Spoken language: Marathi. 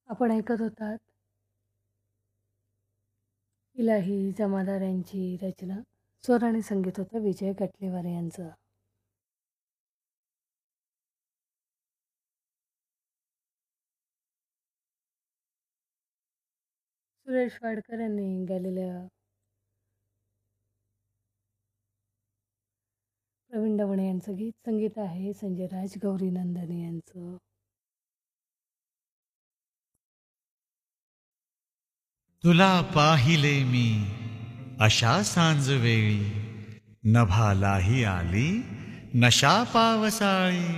आपण ऐकत होतात इलाही जमादार यांची रचना. स्वर आणि संगीत होतं विजय कटलेवार यांचं. सुरेश वाडकर यांनी गायलेलं प्रवीण दवणे यांचं गीत. संगीत आहे संजय राज गौरी नंदनी यांचं. तुला पाहिले मी अशा सांजवेळी, नभालाही आली नशा पावसाळी.